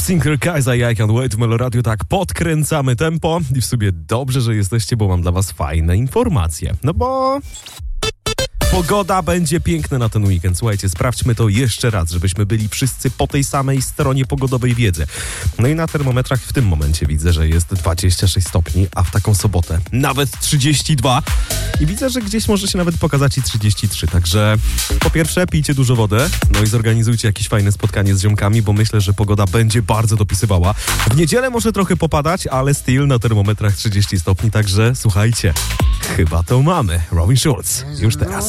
Singer Kaiza i I Can't Wait w Meloradiu. Tak, podkręcamy tempo i w sumie dobrze, że jesteście, bo mam dla was fajne informacje. No bo pogoda będzie piękna na ten weekend. Słuchajcie, sprawdźmy to jeszcze raz, żebyśmy byli wszyscy po tej samej stronie pogodowej wiedzy. No i na termometrach w tym momencie widzę, że jest 26 stopni, a w taką sobotę nawet 32. I widzę, że gdzieś może się nawet pokazać i 33. Także po pierwsze pijcie dużo wodę, no i zorganizujcie jakieś fajne spotkanie z ziomkami, bo myślę, że pogoda będzie bardzo dopisywała. W niedzielę może trochę popadać, ale still na termometrach 30 stopni, także słuchajcie, chyba to mamy. Robin Schulz, już teraz.